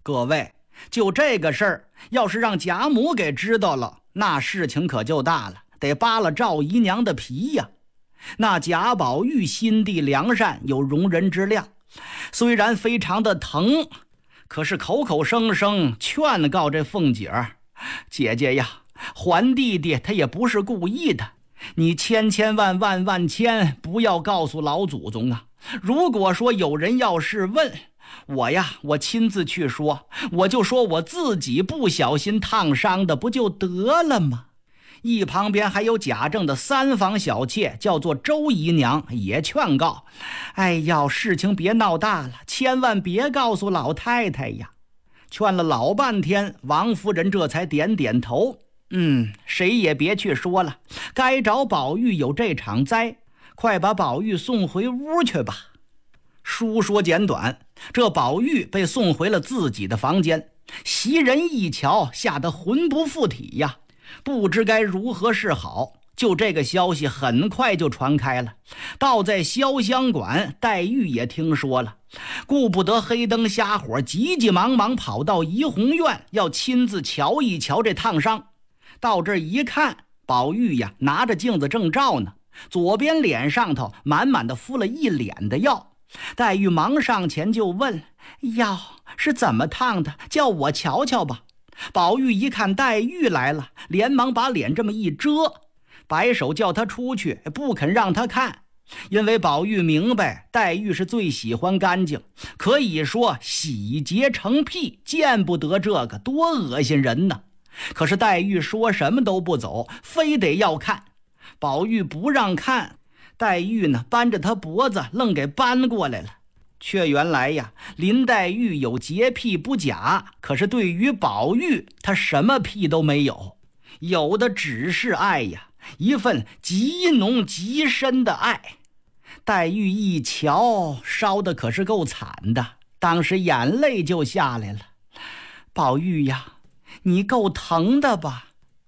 各位，就这个事儿，要是让贾母给知道了，那事情可就大了，得扒了赵姨娘的皮呀。那贾宝玉心地良善，有容人之量，虽然非常的疼，可是口口声声劝告这凤姐儿：姐姐呀，还弟弟他也不是故意的，你千万不要告诉老祖宗啊！如果说有人要是问我呀，我亲自去说，我就说我自己不小心烫伤的，不就得了吗？一旁边还有贾政的三房小妾，叫做周姨娘，也劝告：哎呀，事情别闹大了，千万别告诉老太太呀。劝了老半天，王夫人这才点点头：谁也别去说了，该找宝玉有这场灾，快把宝玉送回屋去吧。书说简短，这宝玉被送回了自己的房间，袭人一瞧，吓得魂不附体呀，不知该如何是好。就这个消息很快就传开了，倒在潇湘馆，黛玉也听说了，顾不得黑灯瞎火，急急忙忙跑到怡红院，要亲自瞧一瞧这烫伤。到这一看，宝玉呀拿着镜子正照呢，左边脸上头满满的敷了一脸的药。黛玉忙上前就问：药是怎么烫的？叫我瞧瞧吧。宝玉一看黛玉来了，连忙把脸这么一遮，摆手叫他出去，不肯让他看。因为宝玉明白黛玉是最喜欢干净，可以说洗洁成癖，见不得这个，多恶心人呢。可是黛玉说什么都不走，非得要看。宝玉不让看，黛玉呢扳着他脖子愣给扳过来了。却原来呀，林黛玉有洁癖不假，可是对于宝玉，她什么癖都没有，有的只是爱呀，一份极浓极深的爱。黛玉一瞧，烧的可是够惨的，当时眼泪就下来了。宝玉呀，你够疼的吧？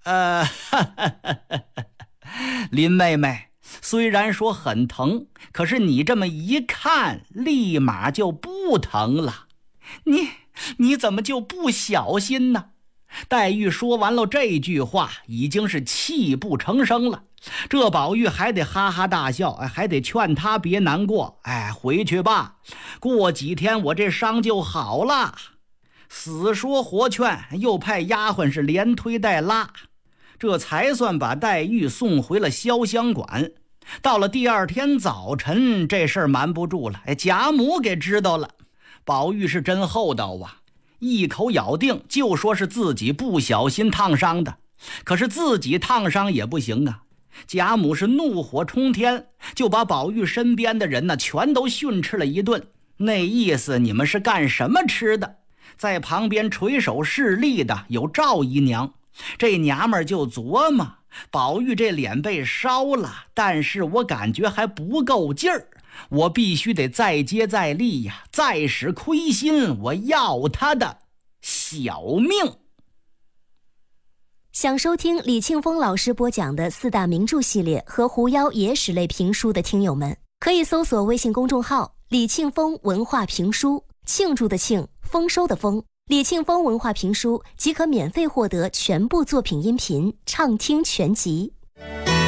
林妹妹，虽然说很疼，可是你这么一看，立马就不疼了。你怎么就不小心呢？黛玉说完了这句话，已经是泣不成声了。这宝玉还得哈哈大笑，还得劝他别难过，回去吧，过几天我这伤就好了。死说活劝，又派丫鬟是连推带拉，这才算把黛玉送回了潇湘馆。到了第二天早晨，这事儿瞒不住了，贾母给知道了。宝玉是真厚道啊，一口咬定就说是自己不小心烫伤的。可是自己烫伤也不行啊，贾母是怒火冲天，就把宝玉身边的人呢全都训斥了一顿。那意思，你们是干什么吃的？在旁边垂手侍立的有赵姨娘，这娘们儿就琢磨，宝玉这脸被烧了，但是我感觉还不够劲儿，我必须得再接再厉呀，再使亏心，我要他的小命。 想收听李庆丰老师播讲的四大名著系列和狐妖野史类评书的听友们，可以搜索微信公众号李庆丰文化评书，庆祝的庆，丰收的丰，李庆丰文化评书即可免费获得全部作品音频畅听全集。